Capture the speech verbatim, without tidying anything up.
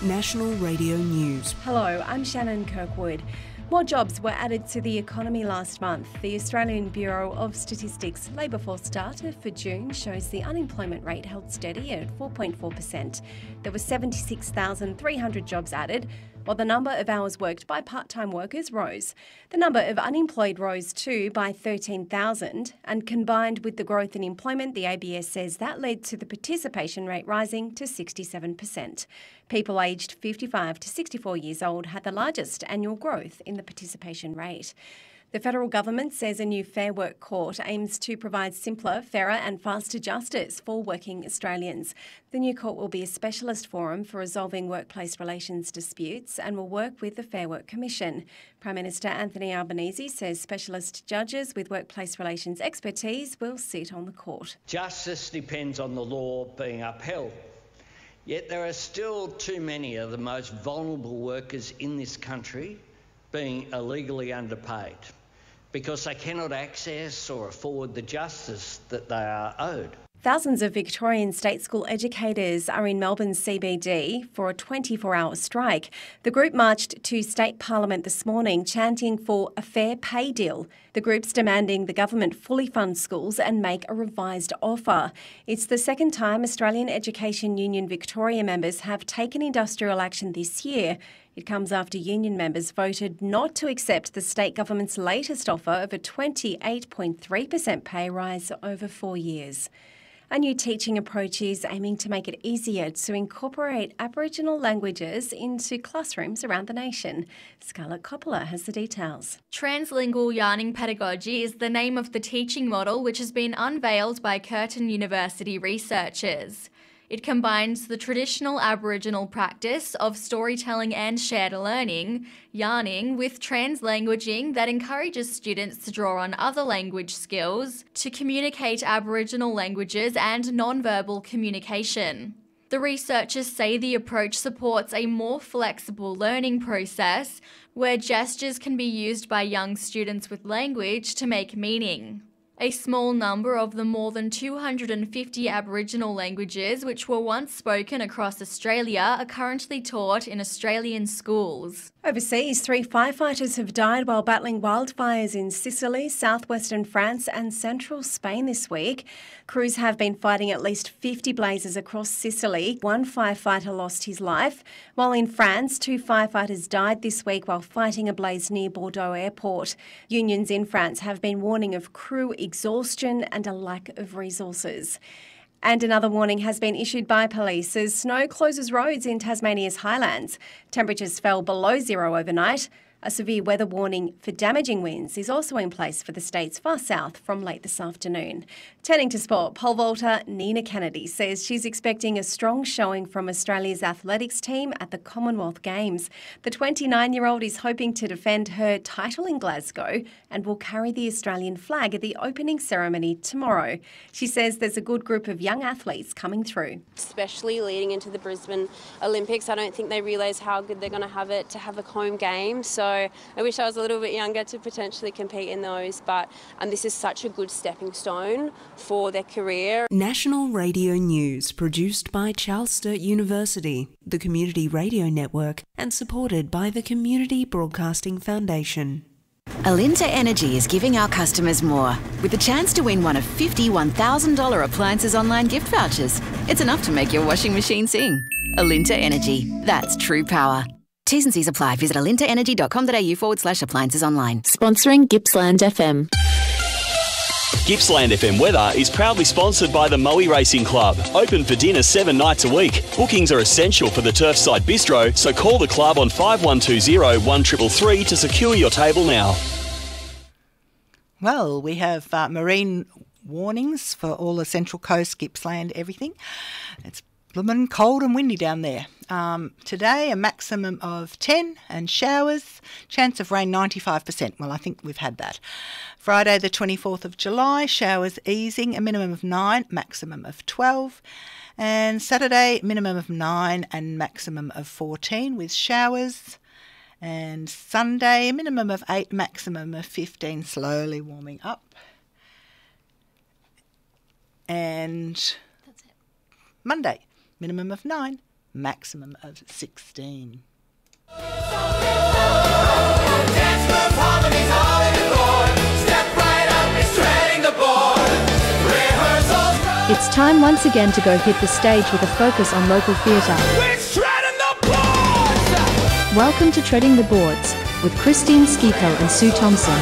National Radio News. Hello, I'm Shannon Kirkwood. More jobs were added to the economy last month. The Australian Bureau of Statistics labour force data for June shows the unemployment rate held steady at four point four percent. There were seventy-six thousand three hundred jobs added, while the number of hours worked by part-time workers rose. The number of unemployed rose too by thirteen thousand, and combined with the growth in employment, the A B S says that led to the participation rate rising to sixty-seven percent. People aged fifty-five to sixty-four years old had the largest annual growth in the participation rate. The federal government says a new Fair Work court aims to provide simpler, fairer and faster justice for working Australians. The new court will be a specialist forum for resolving workplace relations disputes and will work with the Fair Work Commission. Prime Minister Anthony Albanese says specialist judges with workplace relations expertise will sit on the court. Justice depends on the law being upheld. Yet there are still too many of the most vulnerable workers in this country being illegally underpaid, because they cannot access or afford the justice that they are owed. Thousands of Victorian state school educators are in Melbourne's C B D for a twenty-four hour strike. The group marched to State Parliament this morning, chanting for a fair pay deal. The group's demanding the government fully fund schools and make a revised offer. It's the second time Australian Education Union Victoria members have taken industrial action this year. It comes after union members voted not to accept the state government's latest offer of a twenty-eight point three percent pay rise over four years. A new teaching approach is aiming to make it easier to incorporate Aboriginal languages into classrooms around the nation. Scarlett Coppola has the details. Translingual yarning pedagogy is the name of the teaching model which has been unveiled by Curtin University researchers. It combines the traditional Aboriginal practice of storytelling and shared learning, yarning, with translanguaging that encourages students to draw on other language skills to communicate Aboriginal languages and non-verbal communication. The researchers say the approach supports a more flexible learning process where gestures can be used by young students with language to make meaning. A small number of the more than two hundred fifty Aboriginal languages which were once spoken across Australia are currently taught in Australian schools. Overseas, three firefighters have died while battling wildfires in Sicily, southwestern France and central Spain this week. Crews have been fighting at least fifty blazes across Sicily. One firefighter lost his life, while in France, two firefighters died this week while fighting a blaze near Bordeaux Airport. Unions in France have been warning of crew exhaustion and a lack of resources. And another warning has been issued by police as snow closes roads in Tasmania's highlands. Temperatures fell below zero overnight. A severe weather warning for damaging winds is also in place for the state's far south from late this afternoon. Turning to sport, pole vaulter Nina Kennedy says she's expecting a strong showing from Australia's athletics team at the Commonwealth Games. The twenty-nine-year-old is hoping to defend her title in Glasgow and will carry the Australian flag at the opening ceremony tomorrow. She says there's a good group of young athletes coming through. Especially leading into the Brisbane Olympics, I don't think they realise how good they're going to have it to have a home game. So I wish I was a little bit younger to potentially compete in those, but um, this is such a good stepping stone for their career. National Radio News, produced by Charles Sturt University, the Community Radio Network, and supported by the Community Broadcasting Foundation. Alinta Energy is giving our customers more, with the chance to win one of fifty one thousand dollars appliances online gift vouchers. It's enough to make your washing machine sing. Alinta Energy, that's true power. T's and C's apply. Visit alintaenergy.com.au forward slash appliances online. Sponsoring Gippsland F M. Gippsland F M weather is proudly sponsored by the Moe Racing Club. Open for dinner seven nights a week. Bookings are essential for the Turfside Bistro, so call the club on five one two zero, one three three three to secure your table now. Well, we have uh, marine warnings for all the Central Coast, Gippsland, everything. It's blooming cold and windy down there. Um, today, a maximum of ten and showers. Chance of rain ninety-five percent. Well, I think we've had that. Friday, the twenty-fourth of July, showers easing, a minimum of nine, maximum of twelve. And Saturday, minimum of nine and maximum of fourteen with showers. And Sunday, a minimum of eight, maximum of fifteen, slowly warming up. And Monday, minimum of nine, maximum of sixteen. It's time once again to go hit the stage with a focus on local theatre. Welcome to Treading the Boards with Christine Skiko and Sue Thompson.